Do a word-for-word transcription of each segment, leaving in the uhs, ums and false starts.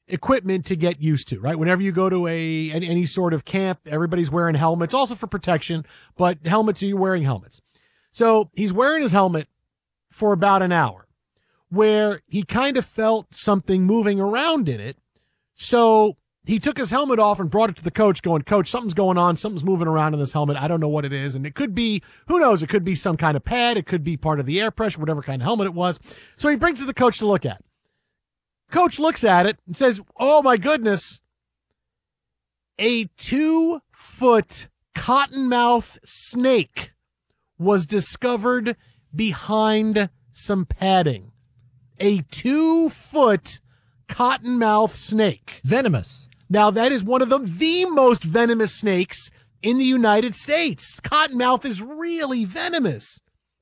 equipment to get used to, right? Whenever you go to a any, any sort of camp, everybody's wearing helmets, also for protection, but helmets, are you wearing helmets? So he's wearing his helmet for about an hour, where he kind of felt something moving around in it. So he took his helmet off and brought it to the coach going, Coach, something's going on. Something's moving around in this helmet. I don't know what it is. And it could be, who knows? It could be some kind of pad. It could be part of the air pressure, whatever kind of helmet it was. So he brings it to the coach to look at. Coach looks at it and says, oh my goodness, a two foot cottonmouth snake was discovered behind some padding. A two foot cottonmouth snake. Venomous. Now, that is one of the, the most venomous snakes in the United States. Cottonmouth is really venomous.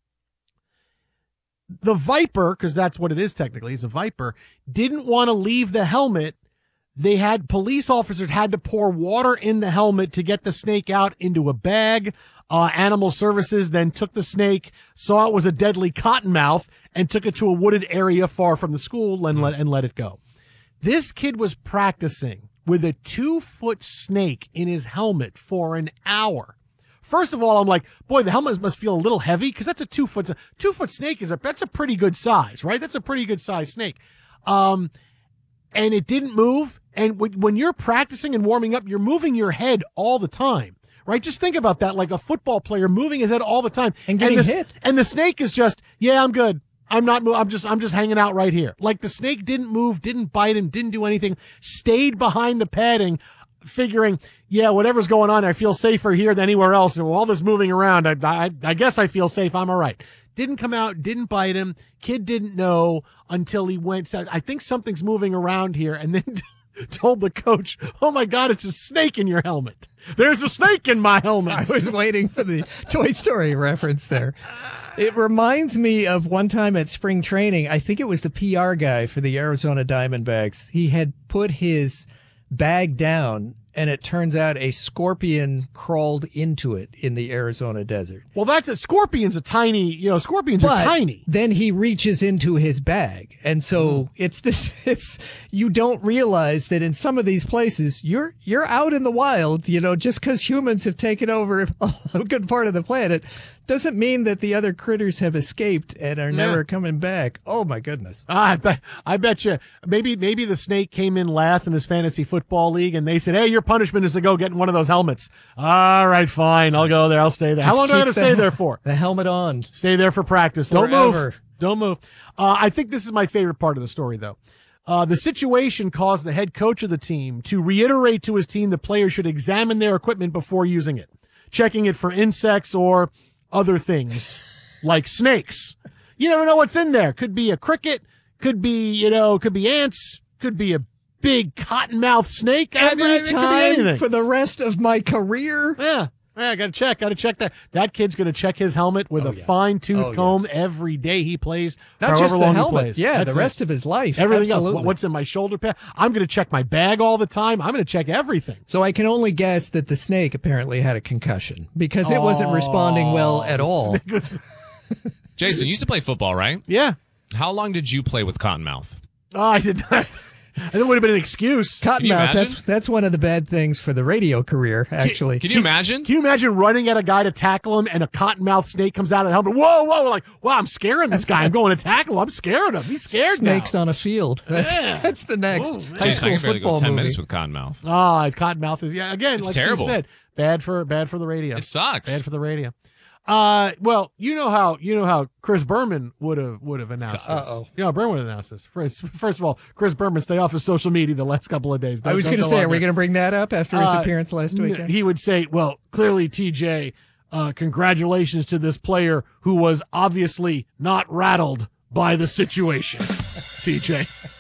The viper, because that's what it is technically, it's a viper, didn't want to leave the helmet. They had, police officers had to pour water in the helmet to get the snake out into a bag. Uh, Animal Services then took the snake, saw it was a deadly cottonmouth, and took it to a wooded area far from the school and let, and let it go. This kid was practicing with a two-foot snake in his helmet for an hour. First of all, I'm like, boy, the helmet must feel a little heavy because that's a two-foot two-foot snake is a that's a pretty good size, right? That's a pretty good size snake. Um, and it didn't move. And when you're practicing and warming up, you're moving your head all the time, right? Just think about that, like a football player moving his head all the time and getting and the, hit. And the snake is just, yeah, I'm good. I'm not, I'm just, I'm just hanging out right here. Like the snake didn't move, didn't bite him, didn't do anything, stayed behind the padding, figuring, yeah, whatever's going on, I feel safer here than anywhere else. And all this moving around, I, I, I guess I feel safe. I'm all right. Didn't come out, didn't bite him. Kid didn't know until he went, said, I think something's moving around here. And then told the coach, oh my God, it's a snake in your helmet. There's a snake in my helmet. I was waiting for the Toy Story reference there. It reminds me of one time at spring training. I think it was the P R guy for the Arizona Diamondbacks. He had put his bag down, and it turns out a scorpion crawled into it in the Arizona desert. Well, that's a scorpion's a tiny, you know, scorpions but are tiny. Then he reaches into his bag. And so mm. it's this, it's, you don't realize that in some of these places, you're, you're out in the wild, you know, just because humans have taken over a good part of the planet doesn't mean that the other critters have escaped and are yeah. never coming back. Oh my goodness. I bet, I bet you maybe, maybe the snake came in last in his fantasy football league and they said, hey, your punishment is to go get in one of those helmets. All right, fine. I'll go there. I'll stay there. Just How long do I have to stay there for? The helmet on. Stay there for practice. Forever. Don't move. Don't move. Uh, I think this is my favorite part of the story though. Uh, the situation caused the head coach of the team to reiterate to his team the players should examine their equipment before using it, checking it for insects or other things like snakes. You never know what's in there. Could be a cricket, could be, you know, could be ants, could be a big cottonmouth snake. Every I mean, it time could be for the rest of my career. Yeah. Yeah, I gotta check, gotta check that. That kid's gonna check his helmet with oh, a yeah. fine tooth oh, comb yeah. every day he plays. Not just the long helmet, he plays. yeah, That's the it. rest of his life. Everything Absolutely. else. What's in my shoulder pad? I'm gonna check my bag all the time. I'm gonna check everything. So I can only guess that the snake apparently had a concussion because it oh, wasn't responding well at all. Jason, you used to play football, right? Yeah. How long did you play with Cottonmouth? Oh, I did not. I think it would have been an excuse. Cottonmouth, that's that's one of the bad things for the radio career, actually. Can, can you imagine? Can you imagine running at a guy to tackle him and a cottonmouth snake comes out of the helmet? Whoa, whoa, like, wow, I'm scaring this guy. I'm going to tackle him. I'm scaring him. He's scared Snakes now. on a field. That's, yeah. that's the next Whoa, high Jason, school I can barely football go ten movie. minutes with Cottonmouth. Ah, cottonmouth is, yeah, again, It's like terrible. you said, bad for, bad for the radio. It sucks. Bad for the radio. Uh, well, you know how you know how Chris Berman would have would have announced this. Uh-oh. You know, Berman would have announced this. First, first of all, Chris Berman stay off his social media the last couple of days. Don't, I was going to say, are we going to bring that up after his uh, appearance last weekend? He would say, well, clearly, T J, uh, congratulations to this player who was obviously not rattled by the situation. T J.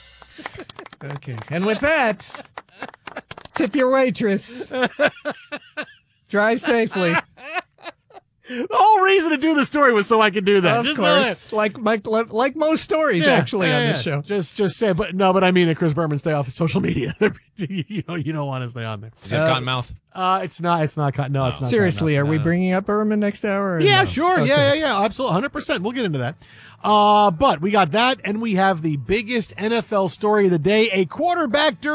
Okay, and with that, tip your waitress. Drive safely. The whole reason to do the story was so I could do that. Of just course, like, like like most stories yeah, actually yeah, on yeah. this show. Just just say, but no, but I mean that Chris Berman stay off his social media. you know, you don't want to stay on there. Is that Uh, Cottonmouth? Uh, it's not. It's not. No, no it's not. Seriously, Cottonmouth. are we No, no. bringing up Berman next hour? Or Yeah, no? sure. Okay. Yeah, yeah, yeah. Absolutely, hundred percent. We'll get into that. Uh, but we got that, and we have the biggest N F L story of the day: a quarterback.